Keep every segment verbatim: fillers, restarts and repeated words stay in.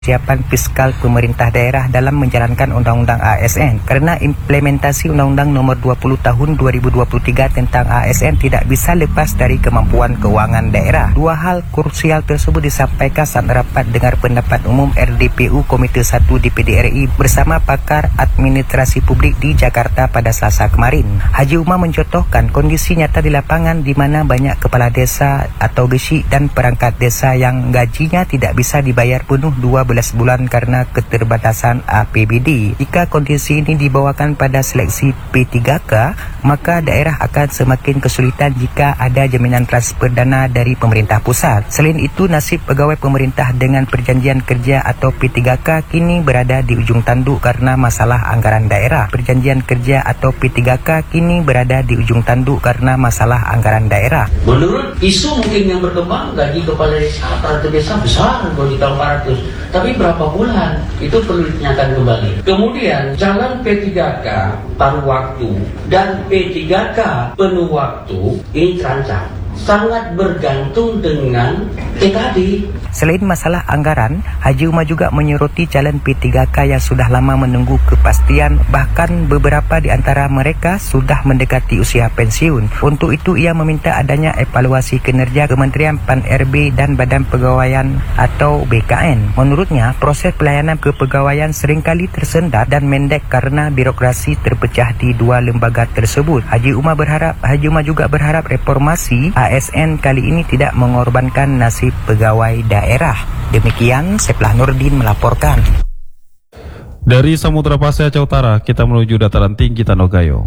Kesiapan fiskal pemerintah daerah dalam menjalankan Undang-Undang A S N kerana implementasi Undang-Undang Nomor dua puluh Tahun dua ribu dua puluh tiga tentang A S N tidak bisa lepas dari kemampuan keuangan daerah. Dua hal krusial tersebut disampaikan saat rapat dengar pendapat umum R D P U Komite satu D P D R I bersama pakar administrasi publik di Jakarta pada Selasa kemarin. Haji Umar mencontohkan kondisi nyata di lapangan di mana banyak kepala desa atau gesik dan perangkat desa yang gajinya tidak bisa dibayar penuh dua belas bulan karena keterbatasan A P B D. Jika kondisi ini dibawakan pada seleksi P tiga K, maka daerah akan semakin kesulitan jika ada jaminan transfer dana dari pemerintah pusat. Selain itu, nasib pegawai pemerintah dengan perjanjian kerja atau P tiga K kini berada di ujung tanduk karena masalah anggaran daerah. Perjanjian kerja atau P tiga K kini berada di ujung tanduk karena masalah anggaran daerah. Menurut isu mungkin yang berkembang, gaji kepala desa rata desa besar dua juta empat ratus. Tapi berapa bulan? Itu perlu ditanyakan kembali. Kemudian jalan P tiga K paruh waktu dan P tiga K penuh waktu ini terancam. Sangat bergantung dengan T K D. Selain masalah anggaran, Haji Umar juga menyoroti calon P tiga K yang sudah lama menunggu kepastian, bahkan beberapa di antara mereka sudah mendekati usia pensiun. Untuk itu, ia meminta adanya evaluasi kinerja Kementerian Pan R B dan Badan Pegawaian atau B K N. Menurutnya, proses pelayanan kepegawaian seringkali tersendat dan mendek karena birokrasi terpecah di dua lembaga tersebut. Haji Umar berharap, Haji Umar juga berharap reformasi A S N kali ini tidak mengorbankan nasib pegawai daerah. Demikian, Seplah Nurdin melaporkan. Dari Samudra Pasai Aceh Utara, kita menuju dataran tinggi Tanogayo.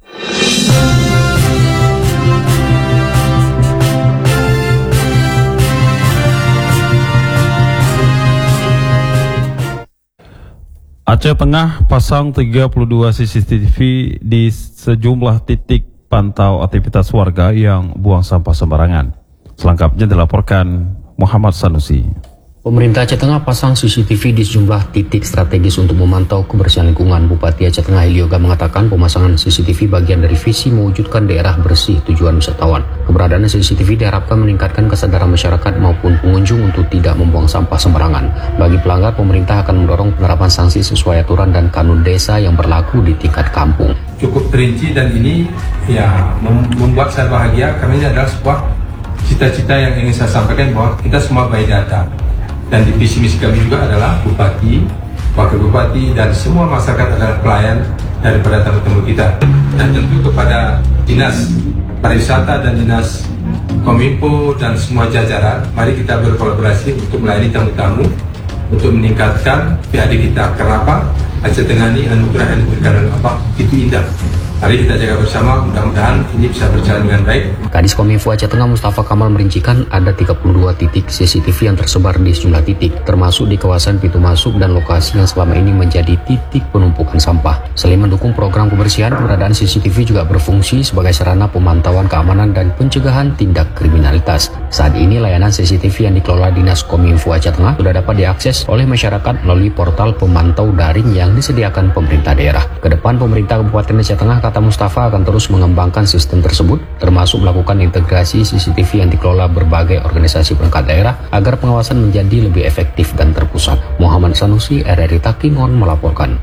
Aceh Tengah pasang tiga puluh dua C C T V di sejumlah titik pantau aktivitas warga yang buang sampah sembarangan. Selengkapnya dilaporkan Muhammad Sanusi. Pemerintah Aceh Tengah pasang C C T V di sejumlah titik strategis untuk memantau kebersihan lingkungan. Bupati Aceh Tengah Helioga mengatakan pemasangan C C T V bagian dari visi mewujudkan daerah bersih tujuan wisatawan. Keberadaan C C T V diharapkan meningkatkan kesadaran masyarakat maupun pengunjung untuk tidak membuang sampah sembarangan. Bagi pelanggar, pemerintah akan mendorong penerapan sanksi sesuai aturan dan kanun desa yang berlaku di tingkat kampung. Cukup perinci dan ini ya membuat saya bahagia karena ini adalah sebuah cita-cita yang ingin saya sampaikan bahwa kita semua by data. Dan di visi misi kami juga adalah Bupati, Wakil Bupati, dan semua masyarakat adalah pelayan daripada tamu-tamu kita. Dan tentu kepada Dinas Pariwisata dan Dinas Kominfo dan semua jajaran, mari kita berkolaborasi untuk melayani tamu-tamu, untuk meningkatkan P H D kita. Kenapa? Aceh Tengah ini anugerah yang diberikan oleh apa? Itu indah. Mari kita jaga bersama, mudah-mudahan ini bisa berjalan dengan baik. Kadis Kominfo Aceh Tengah Mustafa Kamal merincikan ada tiga puluh dua titik C C T V yang tersebar di sejumlah titik, termasuk di kawasan pintu masuk dan lokasi yang selama ini menjadi titik penumpukan sampah. Selain mendukung program kebersihan, keberadaan C C T V juga berfungsi sebagai sarana pemantauan keamanan dan pencegahan tindak kriminalitas. Saat ini layanan C C T V yang dikelola Dinas Kominfo Aceh Tengah sudah dapat diakses oleh masyarakat melalui portal pemantau daring yang disediakan pemerintah daerah. Kedepan pemerintah Kabupaten Aceh Tengah, kata Mustafa, akan terus mengembangkan sistem tersebut, termasuk melakukan integrasi C C T V yang dikelola berbagai organisasi perangkat daerah agar pengawasan menjadi lebih efektif dan terpusat. Muhammad Sanusi, R R I Takingon melaporkan.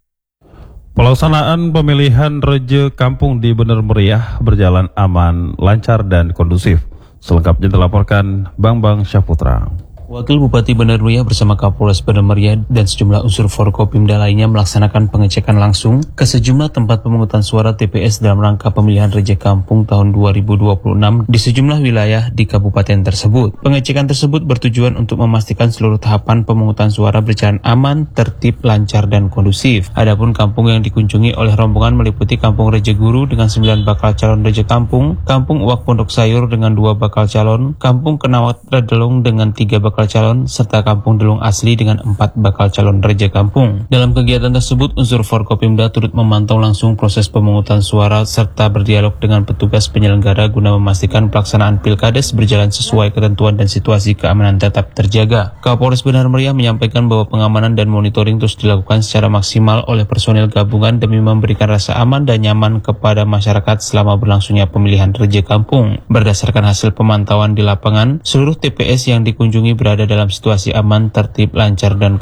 Pelaksanaan pemilihan Raja Kampung di Bener Meriah berjalan aman, lancar, dan kondusif. Selengkapnya dilaporkan Bambang Syahputra. Wakil Bupati Bener Meriah bersama Kapolres Bener Meriah dan sejumlah unsur Forkopimda lainnya melaksanakan pengecekan langsung ke sejumlah tempat pemungutan suara T P S dalam rangka pemilihan Raja Kampung tahun dua ribu dua puluh enam di sejumlah wilayah di kabupaten tersebut. Pengecekan tersebut bertujuan untuk memastikan seluruh tahapan pemungutan suara berjalan aman, tertib, lancar, dan kondusif. Adapun kampung yang dikunjungi oleh rombongan meliputi Kampung Raja Guru dengan sembilan bakal calon Raja Kampung, Kampung Uwak Pondok Sayur dengan dua bakal calon, Kampung Kenawat Radelong dengan tiga bakal calon, serta Kampung Delung Asli dengan empat bakal calon Raja Kampung. Dalam kegiatan tersebut, unsur Forkopimda turut memantau langsung proses pemungutan suara serta berdialog dengan petugas penyelenggara guna memastikan pelaksanaan Pilkades berjalan sesuai ketentuan dan situasi keamanan tetap terjaga. Kapolres Bener Meriah menyampaikan bahwa pengamanan dan monitoring terus dilakukan secara maksimal oleh personel gabungan demi memberikan rasa aman dan nyaman kepada masyarakat selama berlangsungnya pemilihan Raja Kampung. Berdasarkan hasil pemantauan di lapangan, seluruh T P S yang dikunjungi berada dalam situasi aman, tertib, lancar, dan